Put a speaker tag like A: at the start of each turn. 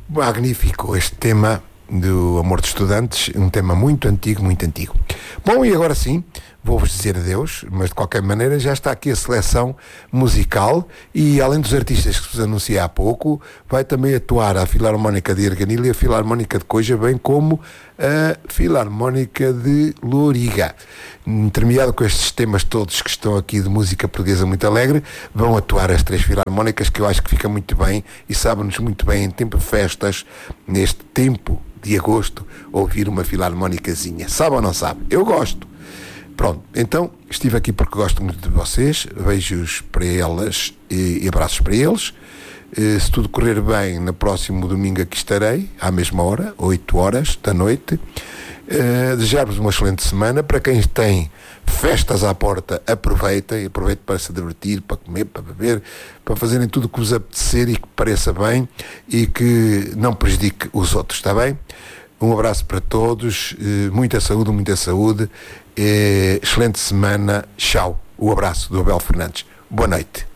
A: Magnífico este tema do Amor de Estudantes, um tema muito antigo, muito antigo. Bom, e agora sim, vou-vos dizer adeus, mas de qualquer maneira já está aqui a seleção musical e além dos artistas que vos anunciei há pouco, vai também atuar a Filarmónica de Arganil e a Filarmónica de Coja, bem como a Filarmónica de Loriga. Intermediado com estes temas todos que estão aqui de música portuguesa muito alegre, vão atuar as três filarmónicas, que eu acho que fica muito bem e sabe-nos muito bem em tempo de festas, neste tempo de agosto, ouvir uma filarmónicazinha. Sabe ou não sabe? Eu gosto. Pronto, então estive aqui porque gosto muito de vocês, beijos para elas e abraços para eles. Se tudo correr bem, no próximo domingo aqui estarei, à mesma hora, 8 horas da noite. Desejar-vos uma excelente semana. Para quem tem festas à porta, aproveitem para se divertir, para comer, para beber, para fazerem tudo o que vos apetecer e que pareça bem e que não prejudique os outros, está bem? Um abraço para todos, muita saúde, excelente semana, tchau. O abraço do Abel Fernandes. Boa noite.